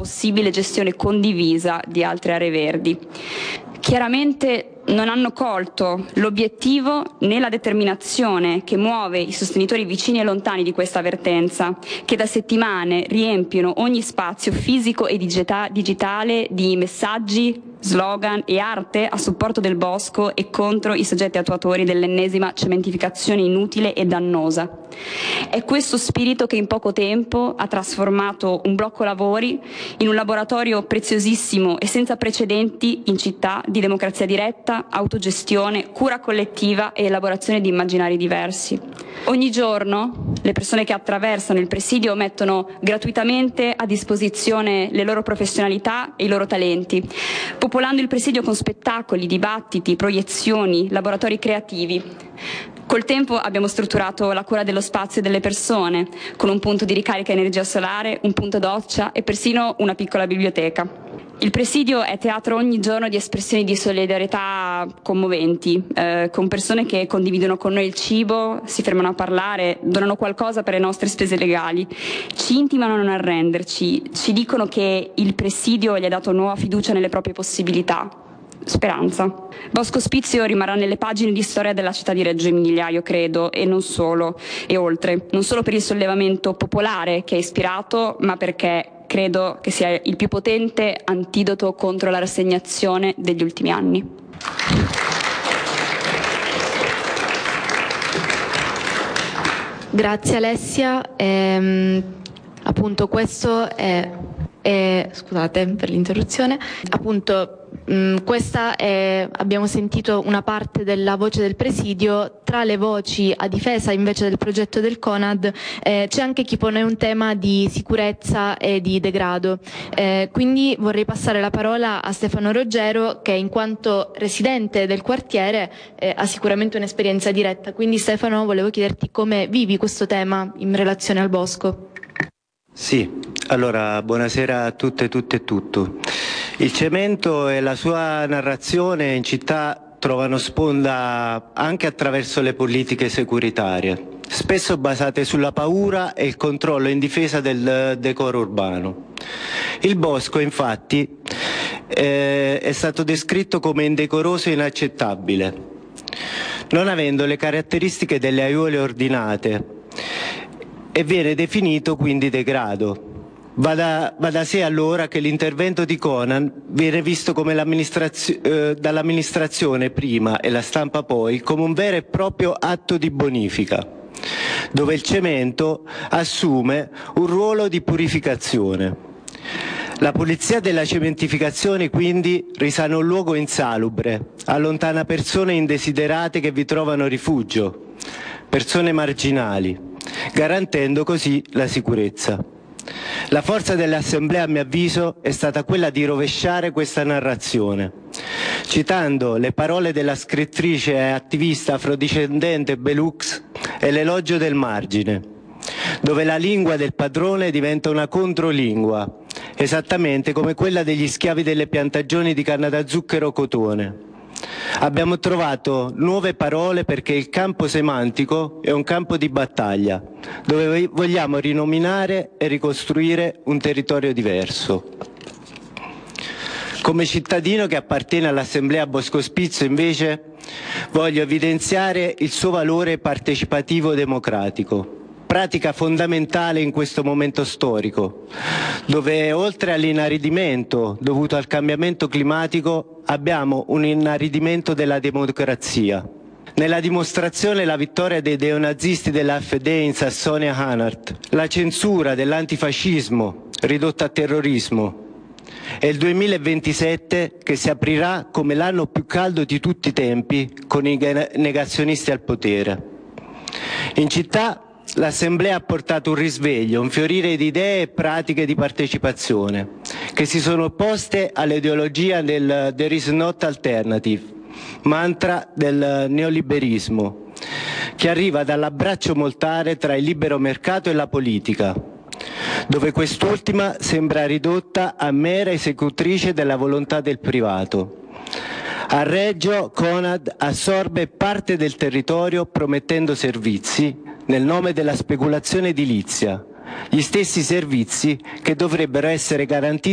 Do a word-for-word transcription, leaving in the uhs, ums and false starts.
possibile gestione condivisa di altre aree verdi. Chiaramente non hanno colto l'obiettivo né la determinazione che muove i sostenitori vicini e lontani di questa vertenza, che da settimane riempiono ogni spazio fisico e digita- digitale di messaggi, slogan e arte a supporto del bosco e contro i soggetti attuatori dell'ennesima cementificazione inutile e dannosa. È questo spirito che in poco tempo ha trasformato un blocco lavori in un laboratorio preziosissimo e senza precedenti in città di democrazia diretta, autogestione, cura collettiva e elaborazione di immaginari diversi. Ogni giorno le persone che attraversano il presidio mettono gratuitamente a disposizione le loro professionalità e i loro talenti, popolando il presidio con spettacoli, dibattiti, proiezioni, laboratori creativi. Col tempo abbiamo strutturato la cura dello spazio e delle persone, con un punto di ricarica energia solare, un punto doccia e persino una piccola biblioteca. Il presidio è teatro ogni giorno di espressioni di solidarietà commoventi, eh, con persone che condividono con noi il cibo, si fermano a parlare, donano qualcosa per le nostre spese legali, ci intimano a non arrenderci, ci dicono che il presidio gli ha dato nuova fiducia nelle proprie possibilità. Speranza. Bosco Ospizio rimarrà nelle pagine di storia della città di Reggio Emilia, io credo, e non solo, e oltre, non solo per il sollevamento popolare che ha ispirato, ma perché credo che sia il più potente antidoto contro la rassegnazione degli ultimi anni. Grazie Alessia. Ehm, appunto questo è, è scusate per l'interruzione. Appunto mh, questa è, abbiamo sentito una parte della voce del presidio. Tra le voci a difesa invece del progetto del Conad eh, c'è anche chi pone un tema di sicurezza e di degrado. Eh, quindi vorrei passare la parola a Stefano Roggero, che in quanto residente del quartiere eh, ha sicuramente un'esperienza diretta. Quindi Stefano, volevo chiederti come vivi questo tema in relazione al bosco. Sì, allora buonasera a tutte, tutte e tutto. Il cemento e la sua narrazione in città trovano sponda anche attraverso le politiche securitarie, spesso basate sulla paura e il controllo in difesa del decoro urbano. Il bosco, infatti, eh, è stato descritto come indecoroso e inaccettabile, non avendo le caratteristiche delle aiuole ordinate, e viene definito quindi degrado. Va da, va da sé allora che l'intervento di Conan viene visto come l'amministrazio, eh, dall'amministrazione prima e la stampa poi come un vero e proprio atto di bonifica, dove il cemento assume un ruolo di purificazione. La pulizia della cementificazione quindi risana un luogo insalubre, allontana persone indesiderate che vi trovano rifugio, persone marginali, garantendo così la sicurezza. La forza dell'Assemblea, a mio avviso, è stata quella di rovesciare questa narrazione, citando le parole della scrittrice e attivista afrodiscendente Belux e l'elogio del margine, dove la lingua del padrone diventa una controlingua, esattamente come quella degli schiavi delle piantagioni di canna da zucchero cotone. Abbiamo trovato nuove parole perché il campo semantico è un campo di battaglia, dove vogliamo rinominare e ricostruire un territorio diverso. Come cittadino che appartiene all'Assemblea Bosco Ospizio, invece, voglio evidenziare il suo valore partecipativo democratico, pratica fondamentale in questo momento storico, dove oltre all'inaridimento dovuto al cambiamento climatico abbiamo un inaridimento della democrazia. Nella dimostrazione la vittoria dei neonazisti dell'A F D in Sassonia-Anhalt, la censura dell'antifascismo ridotta a terrorismo e il duemilaventisette che si aprirà come l'anno più caldo di tutti i tempi con i negazionisti al potere. In città l'Assemblea ha portato un risveglio, un fiorire di idee e pratiche di partecipazione che si sono opposte all'ideologia del "there is not alternative", mantra del neoliberismo, che arriva dall'abbraccio mortale tra il libero mercato e la politica, dove quest'ultima sembra ridotta a mera esecutrice della volontà del privato. A Reggio Conad assorbe parte del territorio promettendo servizi nel nome della speculazione edilizia, gli stessi servizi che dovrebbero essere garantiti